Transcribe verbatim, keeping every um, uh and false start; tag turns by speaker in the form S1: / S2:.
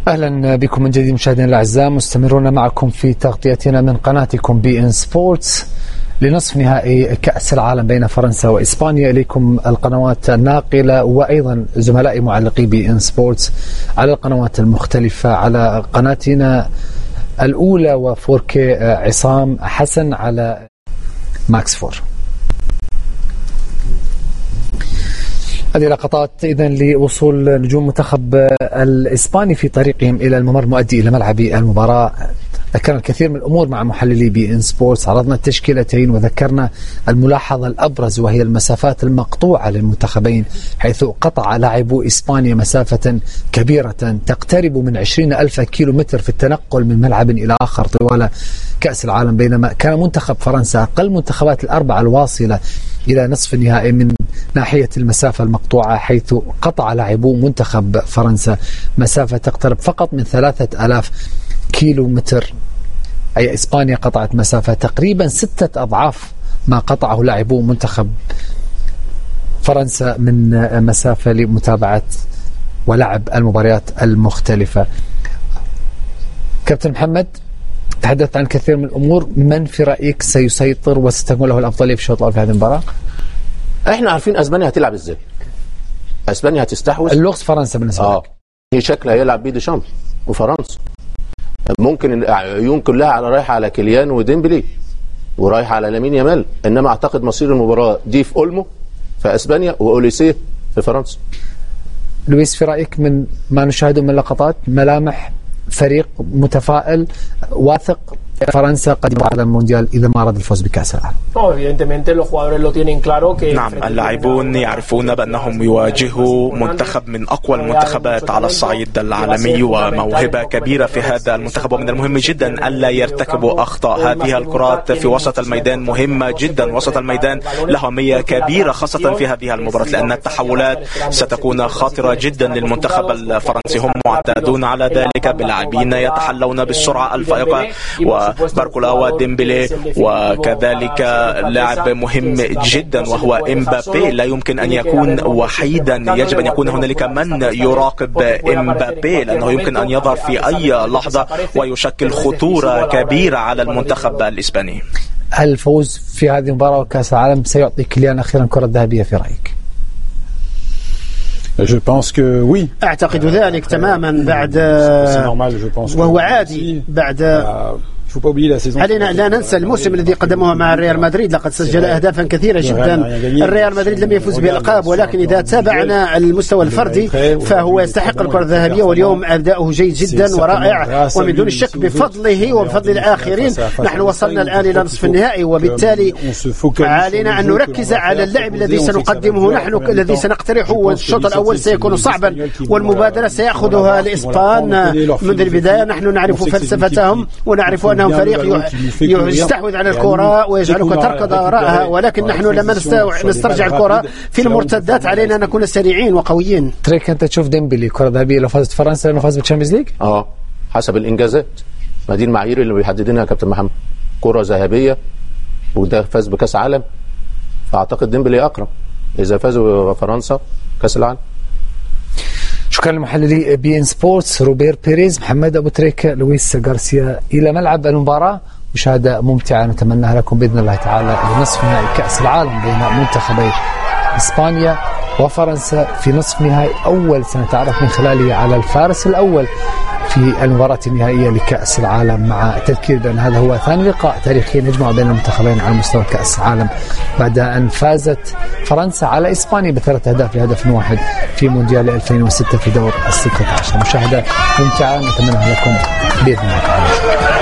S1: أهلا بكم من جديد مشاهدينا الأعزاء، مستمرون معكم في تغطيتنا من قناتكم بي إن سبورتس لنصف نهائي كأس العالم بين فرنسا وإسبانيا. إليكم القنوات الناقلة وأيضا زملائي معلقي بي إن سبورتس على القنوات المختلفة، على قناتنا الأولى وفور كي عصام حسن على ماكس فور. هذه لقطات إذن لوصول نجوم منتخب الإسباني في طريقهم إلى الممر المؤدي إلى ملعب المباراة. ذكرنا الكثير من الأمور مع محللي بي إن سبورتس، عرضنا التشكيلتين وذكرنا الملاحظة الأبرز وهي المسافات المقطوعة للمنتخبين، حيث قطع لاعبو إسبانيا مسافة كبيرة تقترب من عشرين ألف كيلو متر في التنقل من ملعب إلى آخر طوال كأس العالم، بينما كان منتخب فرنسا أقل منتخبات الأربعة الواصلة إلى نصف النهائي من ناحية المسافة المقطوعة، حيث قطع لاعبو منتخب فرنسا مسافة تقترب فقط من ثلاثة ألاف كيلو متر، أي إسبانيا قطعت مسافة تقريبا ستة أضعاف ما قطعه لاعبو منتخب فرنسا من مسافة لمتابعة ولعب المباريات المختلفة. كابتن محمد، تحدثت عن كثير من الأمور، من في رأيك سيسيطر وستكون له الأفضلية في الشوط الأول في هذه المباراة؟
S2: احنا عارفين اسبانيا هتلعب ازاي. اسبانيا هتستحوذ.
S1: اللغز فرنسا بالنسبة
S2: اه هي شكلها هيلعب بيه ديشامب وفرنسا. ممكن العيون كلها على رايحه على كيليان وديمبلي ورايحه على لامين يامال، انما اعتقد مصير المباراه دي في اولمو في اسبانيا واوليسيه في فرنسا.
S1: لويس، في رايك من ما نشاهده من لقطات ملامح فريق متفائل واثق فرنسا قد يبقى على المونديال إذا ما أراد الفوز بكأس العالم؟
S3: نعم، اللاعبون يعرفون بأنهم يواجهوا منتخب من أقوى المنتخبات على الصعيد العالمي وموهبة كبيرة في هذا المنتخب، ومن المهم جدا ألا يرتكبوا أخطاء. هذه الكرات في وسط الميدان مهمة جدا، وسط الميدان له أهمية كبيرة خاصة في هذه المباراة، لأن التحولات ستكون خطرة جدا للمنتخب الفرنسي. هم معتادون على ذلك بلاعبين يتحلون بالسرعة الفائقة، وباركولا وديمبلي، وكذلك لاعب مهم جدا وهو إمبابي لا يمكن أن يكون وحيدا، يجب أن يكون هنالك من يراقب إمبابي لأنه يمكن أن يظهر في أي لحظة ويشكل خطورة كبيرة على المنتخب الإسباني.
S1: هل الفوز في هذه المباراة وكأس العالم سيعطي كيليان أخيرا كرة ذهبية في رأيك؟
S4: Je pense que oui.
S5: أعتقد ذلك تماما، بعد وهو عادي بعد. علينا لا ننسى الموسم الذي قدمه مع الريال مدريد، لقد سجل أهدافا كثيرة جدا. الريال مدريد لم يفوز بألقاب، ولكن إذا تابعنا المستوى الفردي فهو يستحق الكرة الذهبية، واليوم أداؤه جيد جدا ورائع، ومن دون الشك بفضله وبفضل الآخرين نحن وصلنا الآن إلى نصف النهائي، وبالتالي علينا أن نركز على اللعب الذي سنقدمه نحن، الذي سنقترحه، والشوط الأول سيكون صعبا والمبادرة سيأخذها الإسبان منذ البداية. نحن نعرف فلسفتهم ونعرف أنهم فريق يستحوذ على الكرة ويجعلك تركض وراءها، ولكن نحن لما نسترجع الكرة في المرتدات علينا أن نكون سريعين وقويين.
S1: تريك، أنت تشوف ديمبلي كرة ذهبية لو فازت فرنسا لأنه فاز بالتشامبيونز ليج؟
S2: اه حسب الإنجازات، ما دي المعايير اللي بيحددينها يا كابتن محمد. كرة ذهبية وده فاز بكأس عالم، فأعتقد ديمبلي أقرب إذا فازوا فرنسا كأس العالم.
S1: شكرا لمحللي بي إن سبورتس روبير بيريز، محمد أبو تريكة، لويس غارسيا. إلى ملعب المباراة، مشاهدة ممتعة نتمناها لكم بإذن الله تعالى لنصف نهائي كأس العالم بين منتخبي إسبانيا وفرنسا. في نصف نهائي أول سنتعرف من خلاله على الفارس الأول في المباراة النهائية لكأس العالم، مع تذكير بأن هذا هو ثاني لقاء تاريخي يجمع بين المنتخبين على مستوى كأس العالم، بعد أن فازت فرنسا على إسبانيا بثلاث أهداف لهدف واحد في مونديال ألفين وستة في دور الستة عشر. مشاهدة ممتعة نتمنى لكم بإذن الله تعالى.